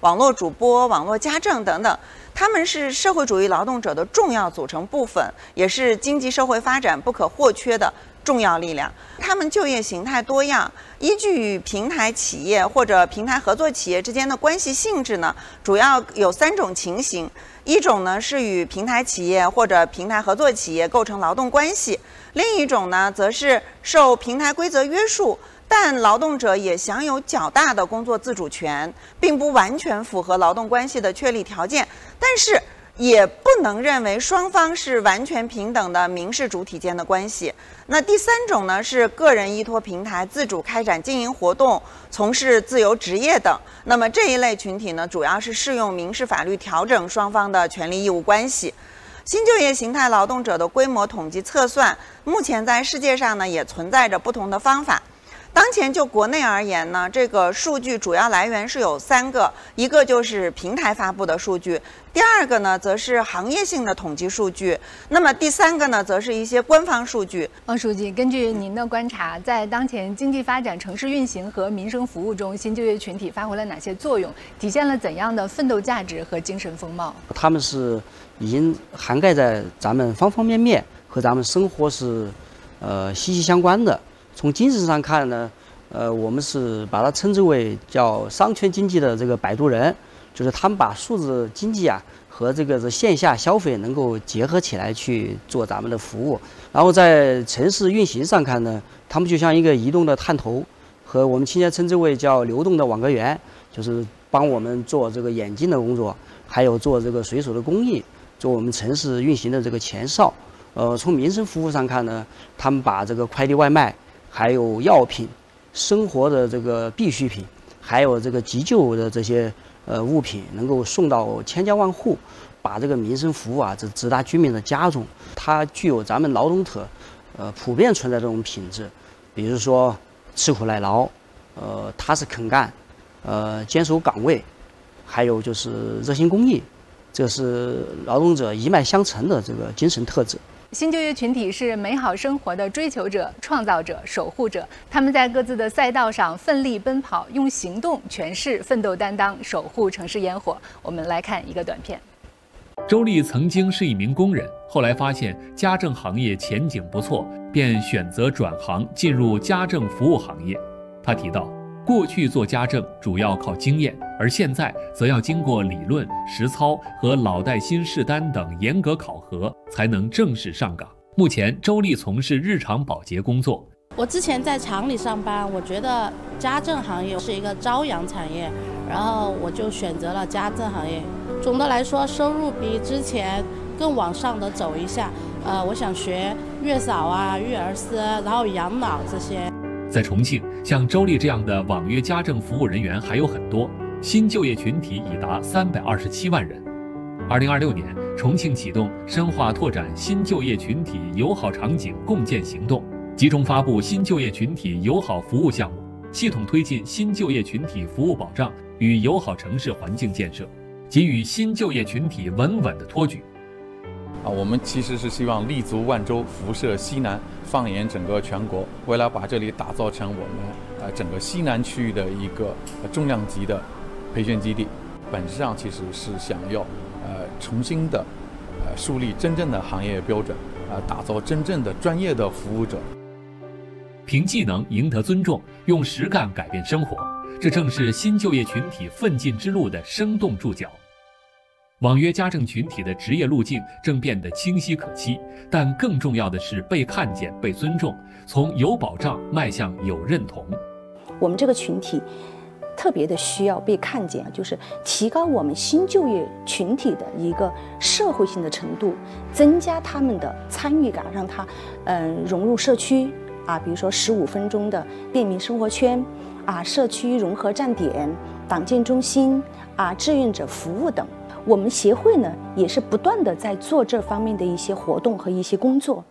网络主播、网络家政等等。他们是社会主义劳动者的重要组成部分，也是经济社会发展不可或缺的重要力量。他们就业形态多样，依据与平台企业或者平台合作企业之间的关系性质呢，主要有3种情形。一种呢是与平台企业或者平台合作企业构成劳动关系，另一种呢则是受平台规则约束，但劳动者也享有较大的工作自主权，并不完全符合劳动关系的确立条件，但是也不能认为双方是完全平等的民事主体间的关系。那第3种呢是个人依托平台自主开展经营活动，从事自由职业等。那么这一类群体呢，主要是适用民事法律调整双方的权利义务关系。新就业形态劳动者的规模统计测算，目前在世界上呢也存在着不同的方法。当前就国内而言呢，这个数据主要来源是有3个，一个就是平台发布的数据，第2个呢则是行业性的统计数据，那么第3个呢则是一些官方数据。 王书记，根据您的观察，在当前经济发展、城市运行和民生服务中，新就业群体发挥了哪些作用？体现了怎样的奋斗价值和精神风貌？ 他们是已经涵盖在咱们方方面面，和咱们生活是息息相关的。从精神上看呢，我们是把它称之为叫商圈经济的这个摆渡人，就是他们把数字经济啊和这个线下消费能够结合起来去做咱们的服务。然后在城市运行上看呢，他们就像一个移动的探头，和我们亲切称之为叫流动的网格员，就是帮我们做这个眼镜的工作，还有做这个水手的工艺，做我们城市运行的这个前哨。从民生服务上看呢，他们把这个快递外卖，还有药品、生活的这个必需品，还有这个急救的这些物品，能够送到千家万户，把这个民生服务啊，这直达居民的家中。它具有咱们劳动者普遍存在这种品质，比如说吃苦耐劳，踏实肯干，坚守岗位，还有就是热心公益，这是劳动者一脉相承的这个精神特质。 新就业群体是美好生活的追求者、创造者、守护者，他们在各自的赛道上奋力奔跑，用行动诠释奋斗担当，守护城市烟火。我们来看一个短片。 周丽曾经是一名工人，后来发现家政行业前景不错，便选择转行进入家政服务行业。他提到，过去做家政主要靠经验，而现在则要经过理论、实操和老带新试单等严格考核，才能正式上岗。目前，周丽从事日常保洁工作。 我之前在厂里上班，我觉得家政行业是一个朝阳产业，然后我就选择了家政行业。总的来说，收入比之前更往上的走一下。我想学月嫂啊、育儿师，然后养老这些。 在重庆，像周丽这样的网约家政服务人员还有很多，新就业群体已达327万人。2026年，重庆启动深化拓展新就业群体友好场景共建行动，集中发布新就业群体友好服务项目，系统推进新就业群体服务保障与友好城市环境建设，给予新就业群体稳稳的托举。 我们其实是希望立足万州，辐射西南，放眼整个全国，为了把这里打造成我们整个西南区域的一个重量级的培训基地。本质上其实是想要重新的树立真正的行业标准，打造真正的专业的服务者。 凭技能赢得尊重，用实干改变生活，这正是新就业群体奋进之路的生动注脚。网约家政群体的职业路径正变得清晰可期，但更重要的是被看见、被尊重，从有保障迈向有认同。 我们这个群体特别的需要被看见，就是提高我们新就业群体的一个社会性的程度，增加他们的参与感，让他融入社区啊，比如说15分钟的便民生活圈啊，社区融合站点、党建中心啊、志愿者服务等。我们协会呢，也是不断的在做这方面的一些活动和一些工作。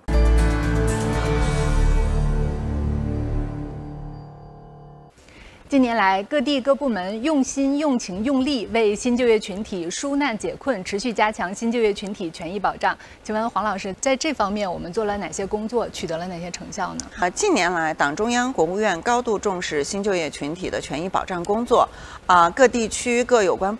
近年来，各地各部门用心、用情、用力为新就业群体纾难解困，持续加强新就业群体权益保障。请问黄老师，在这方面我们做了哪些工作，取得了哪些成效呢？ 近年来，党中央、国务院高度重视新就业群体的权益保障工作，各地区各有关